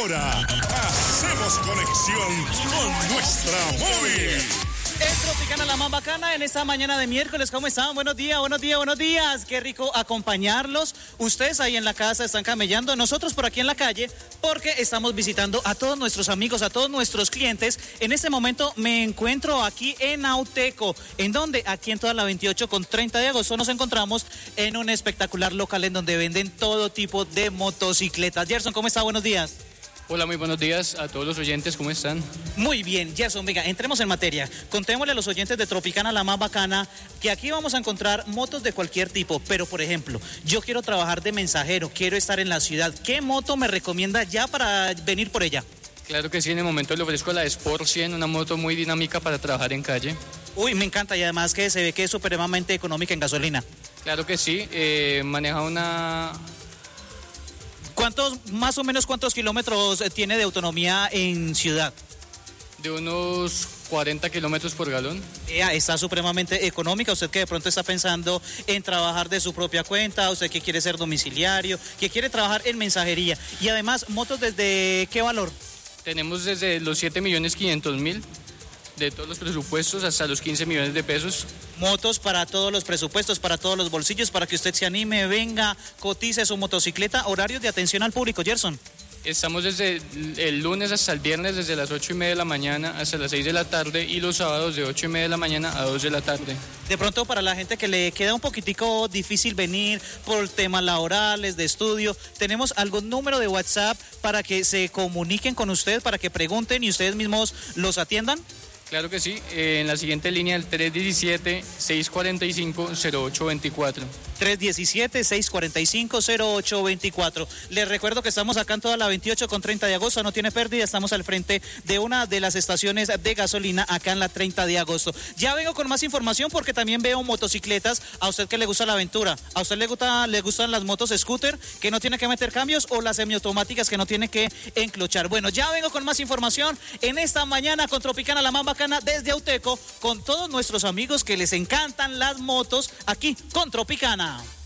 ahora hacemos conexión con nuestra móvil. Es Tropicana, la más bacana, en esta mañana de miércoles. ¿Cómo están? Buenos días, buenos días, buenos días. Qué rico acompañarlos. Ustedes ahí en la casa están camellando, nosotros por aquí en la calle, porque estamos visitando a todos nuestros amigos, a todos nuestros clientes. En este momento me encuentro aquí en Auteco, en donde aquí en toda la 28 con 30 de agosto nos encontramos en un espectacular local en donde venden todo tipo de motocicletas. Gerson, ¿cómo está? Buenos días. Hola, muy buenos días a todos los oyentes, ¿cómo están? Muy bien, Gerson, venga, entremos en materia. Contémosle a los oyentes de Tropicana, la más bacana, que aquí vamos a encontrar motos de cualquier tipo, pero por ejemplo, yo quiero trabajar de mensajero, quiero estar en la ciudad. ¿Qué moto me recomienda ya para venir por ella? Claro que sí, en el momento le ofrezco la Sport 100, una moto muy dinámica para trabajar en calle. Uy, me encanta, y además que se ve que es supremamente económica en gasolina. Claro que sí, maneja una... Más o menos cuántos kilómetros tiene de autonomía en ciudad? De unos 40 kilómetros por galón. Está supremamente económica. Usted que de pronto está pensando en trabajar de su propia cuenta, usted que quiere ser domiciliario, que quiere trabajar en mensajería. Y además, ¿motos desde qué valor? Tenemos desde los 7.500.000 de todos los presupuestos hasta los 15 millones de pesos. Motos para todos los presupuestos, para todos los bolsillos, para que usted se anime, venga, cotice su motocicleta. Horarios de atención al público, Gerson. Estamos desde el lunes hasta el viernes, desde las 8:30 de la mañana hasta las 6 de la tarde, y los sábados de 8:30 de la mañana a 2 de la tarde. De pronto, para la gente que le queda un poquitico difícil venir por temas laborales, de estudio, ¿tenemos algún número de WhatsApp para que se comuniquen con usted, para que pregunten y ustedes mismos los atiendan? Claro que sí, en la siguiente línea, el 317-645-0824. 317-645-0824. Les recuerdo que estamos acá en toda la 28 con 30 de agosto, no tiene pérdida, estamos al frente de una de las estaciones de gasolina acá en la 30 de agosto. Ya vengo con más información porque también veo motocicletas. A usted que le gusta la aventura, a usted le gustan las motos scooter que no tiene que meter cambios, o las semiautomáticas que no tiene que enclochar. Bueno, ya vengo con más información en esta mañana con Tropicana, la más bacana, desde Auteco, con todos nuestros amigos que les encantan las motos, aquí con Tropicana.